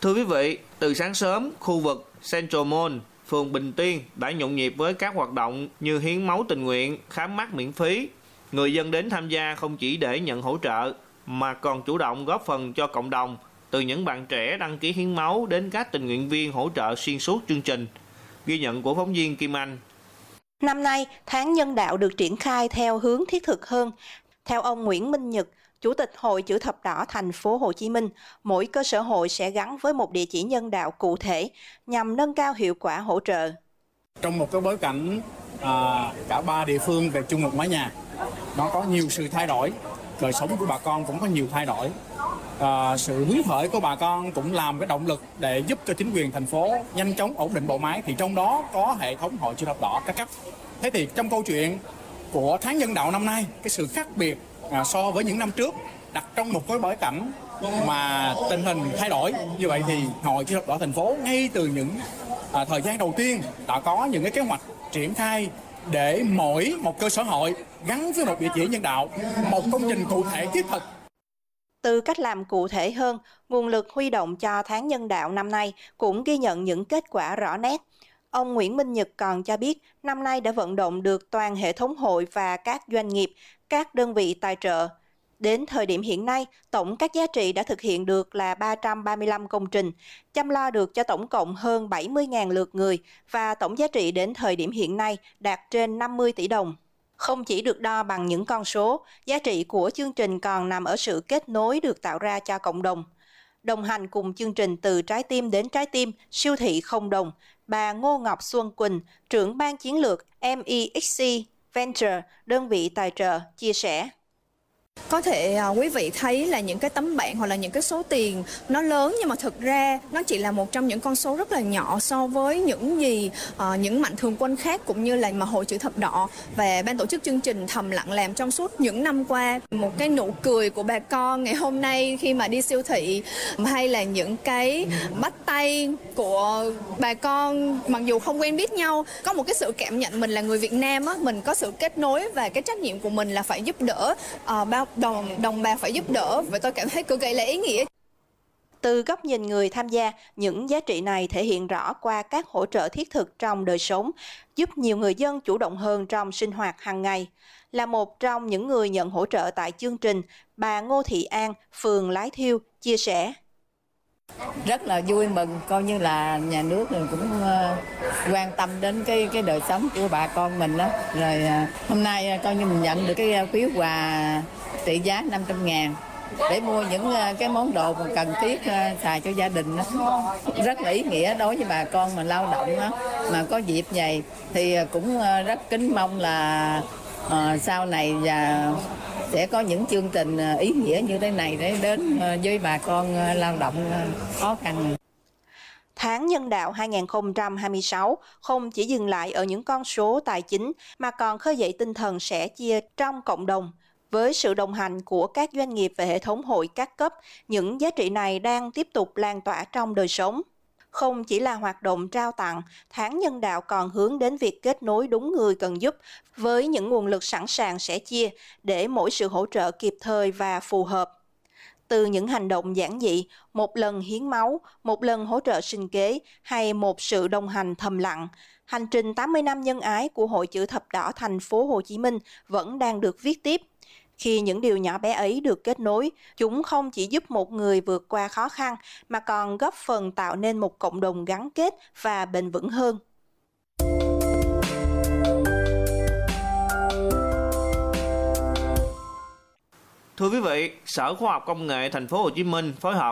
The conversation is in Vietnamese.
Thưa quý vị, từ sáng sớm, khu vực Central Mall, phường Bình Tiên đã nhộn nhịp với các hoạt động như hiến máu tình nguyện, khám mắt miễn phí. Người dân đến tham gia không chỉ để nhận hỗ trợ, mà còn chủ động góp phần cho cộng đồng, từ những bạn trẻ đăng ký hiến máu đến các tình nguyện viên hỗ trợ xuyên suốt chương trình. Ghi nhận của phóng viên Kim Anh. Năm nay, tháng nhân đạo được triển khai theo hướng thiết thực hơn. Theo ông Nguyễn Minh Nhật, Chủ tịch Hội Chữ Thập Đỏ Thành phố Hồ Chí Minh, mỗi cơ sở hội sẽ gắn với một địa chỉ nhân đạo cụ thể nhằm nâng cao hiệu quả hỗ trợ. Trong một cái bối cảnh cả ba địa phương về chung một mái nhà, nó có nhiều sự thay đổi, đời sống của bà con cũng có nhiều thay đổi. Sự hứng khởi của bà con cũng làm cái động lực để giúp cho chính quyền thành phố nhanh chóng ổn định bộ máy, thì trong đó có hệ thống Hội Chữ Thập Đỏ các cấp. Thế thì trong câu chuyện của tháng nhân đạo năm nay, cái sự khác biệt so với những năm trước, đặt trong một cái bối cảnh mà tình hình thay đổi như vậy, thì Hội Chữ Thập Đỏ thành phố ngay từ những thời gian đầu tiên đã có những cái kế hoạch triển khai để mỗi một cơ sở hội gắn với một địa chỉ nhân đạo, một công trình cụ thể thiết thực. Từ cách làm cụ thể hơn, nguồn lực huy động cho tháng nhân đạo năm nay cũng ghi nhận những kết quả rõ nét. Ông Nguyễn Minh Nhật còn cho biết năm nay đã vận động được toàn hệ thống hội và các doanh nghiệp, các đơn vị tài trợ. Đến thời điểm hiện nay, tổng các giá trị đã thực hiện được là 335 công trình, chăm lo được cho tổng cộng hơn 70.000 lượt người và tổng giá trị đến thời điểm hiện nay đạt trên 50 tỷ đồng. Không chỉ được đo bằng những con số, giá trị của chương trình còn nằm ở sự kết nối được tạo ra cho cộng đồng. Đồng hành cùng chương trình từ trái tim đến trái tim, siêu thị không đồng, bà Ngô Ngọc Xuân Quỳnh, trưởng ban chiến lược MEXC Venture, đơn vị tài trợ, chia sẻ. Có thể quý vị thấy là những cái tấm bảng hoặc là những cái số tiền nó lớn, nhưng mà thực ra nó chỉ là một trong những con số rất là nhỏ so với những gì những mạnh thường quân khác cũng như là mà Hội Chữ Thập Đỏ và ban tổ chức chương trình thầm lặng làm trong suốt những năm qua. Một cái nụ cười của bà con ngày hôm nay khi mà đi siêu thị, hay là những cái bắt tay của bà con mặc dù không quen biết nhau, có một cái sự cảm nhận mình là người Việt Nam á, mình có sự kết nối và cái trách nhiệm của mình là phải giúp đỡ đồng bào, phải giúp đỡ, và tôi cảm thấy cực kỳ là ý nghĩa. Từ góc nhìn người tham gia, những giá trị này thể hiện rõ qua các hỗ trợ thiết thực trong đời sống, giúp nhiều người dân chủ động hơn trong sinh hoạt hàng ngày. Là một trong những người nhận hỗ trợ tại chương trình, bà Ngô Thị An, phường Lái Thiêu, chia sẻ. Rất là vui mừng, coi như là nhà nước cũng quan tâm đến cái đời sống của bà con mình đó. Rồi hôm nay coi như mình nhận được cái phiếu quà trị giá 500.000 để mua những cái món đồ cần thiết xài cho gia đình đó. Rất là ý nghĩa đối với bà con mà lao động đó. Mà có dịp vậy thì cũng rất kính mong là sau này và sẽ có những chương trình ý nghĩa như thế này để đến với bà con lao động khó khăn. Tháng nhân đạo 2026 không chỉ dừng lại ở những con số tài chính mà còn khơi dậy tinh thần sẻ chia trong cộng đồng. Với sự đồng hành của các doanh nghiệp và hệ thống hội các cấp, những giá trị này đang tiếp tục lan tỏa trong đời sống. Không chỉ là hoạt động trao tặng, tháng nhân đạo còn hướng đến việc kết nối đúng người cần giúp với những nguồn lực sẵn sàng sẻ chia để mỗi sự hỗ trợ kịp thời và phù hợp. Từ những hành động giản dị, một lần hiến máu, một lần hỗ trợ sinh kế hay một sự đồng hành thầm lặng, hành trình 80 năm nhân ái của Hội Chữ Thập Đỏ Thành phố Hồ Chí Minh vẫn đang được viết tiếp. Khi những điều nhỏ bé ấy được kết nối, chúng không chỉ giúp một người vượt qua khó khăn mà còn góp phần tạo nên một cộng đồng gắn kết và bền vững hơn. Thưa quý vị, Sở Khoa học Công nghệ Thành phố Hồ Chí Minh phối hợp